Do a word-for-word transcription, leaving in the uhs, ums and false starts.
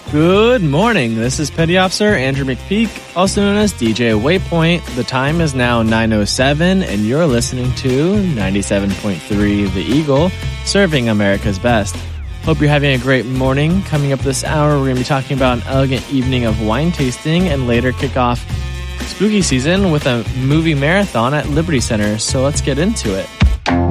Good morning. This is Petty Officer Andrew McPeak, also known as D J Waypoint. The time is now nine oh seven, and you're listening to ninety-seven point three The Eagle, serving America's best. Hope you're having a great morning. Coming up this hour, we're going to be talking about an elegant evening of wine tasting and later kick off spooky season with a movie marathon at Liberty Center. So let's get into it.